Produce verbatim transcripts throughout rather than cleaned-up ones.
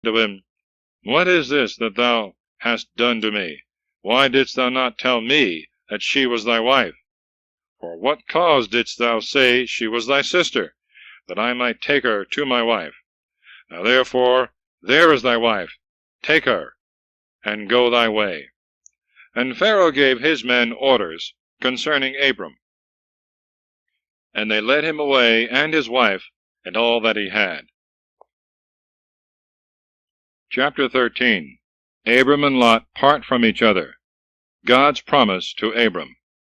to him, What is this that thou hast done to me? Why didst thou not tell me that she was thy wife? For what cause didst thou say she was thy sister, that I might take her to my wife? Now therefore, there is thy wife, take her, and go thy way. And Pharaoh gave his men orders concerning Abram. And they led him away, and his wife, and all that he had. Chapter thirteen. Abram and Lot part from each other. God's promise to Abram.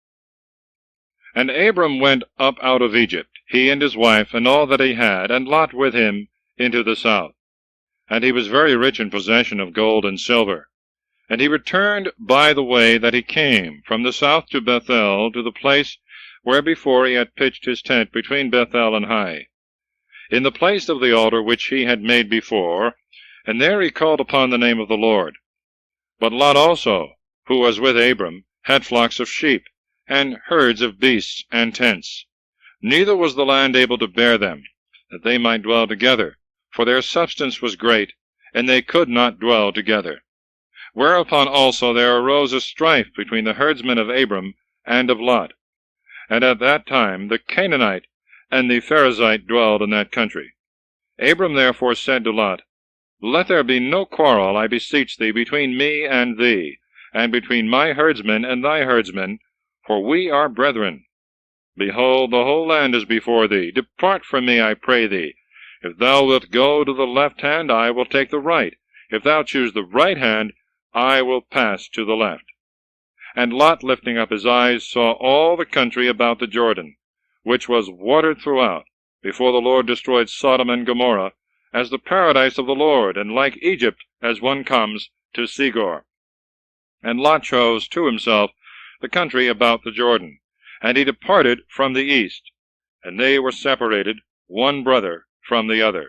And Abram went up out of Egypt, he and his wife, and all that he had, and Lot with him, into the south. And he was very rich in possession of gold and silver. And he returned by the way that he came, from the south to Bethel, to the place where before he had pitched his tent between Bethel and Hai, in the place of the altar which he had made before, and there he called upon the name of the Lord. But Lot also, who was with Abram, had flocks of sheep, and herds of beasts, and tents. Neither was the land able to bear them, that they might dwell together, for their substance was great, and they could not dwell together. Whereupon also there arose a strife between the herdsmen of Abram and of Lot. And at that time the Canaanite and the Perizzite dwelled in that country. Abram therefore said to Lot, Let there be no quarrel, I beseech thee, between me and thee, and between my herdsmen and thy herdsmen, for we are brethren. Behold, the whole land is before thee. Depart from me, I pray thee. If thou wilt go to the left hand, I will take the right. If thou choose the right hand, I will pass to the left. And Lot, lifting up his eyes, saw all the country about the Jordan, which was watered throughout, before the Lord destroyed Sodom and Gomorrah, as the paradise of the Lord, and like Egypt, as one comes to Segor. And Lot chose to himself the country about the Jordan, and he departed from the east, and they were separated, one brother from the other.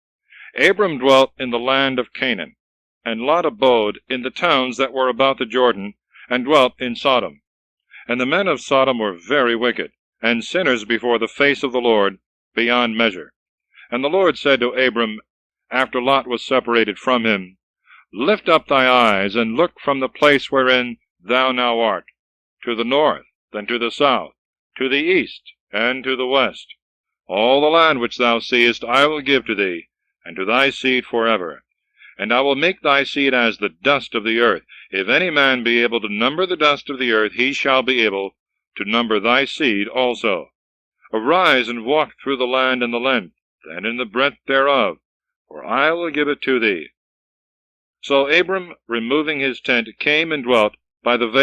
Abram dwelt in the land of Canaan, and Lot abode in the towns that were about the Jordan, and dwelt in Sodom. And the men of Sodom were very wicked, and sinners before the face of the Lord, beyond measure. And the Lord said to Abram, after Lot was separated from him, Lift up thy eyes, and look from the place wherein thou now art, to the north, and to the south, to the east, and to the west. All the land which thou seest I will give to thee, and to thy seed forever. And I will make thy seed as the dust of the earth. If any man be able to number the dust of the earth, he shall be able to number thy seed also. Arise and walk through the land in the length, and in the breadth thereof, for I will give it to thee. So Abram, removing his tent, came and dwelt by the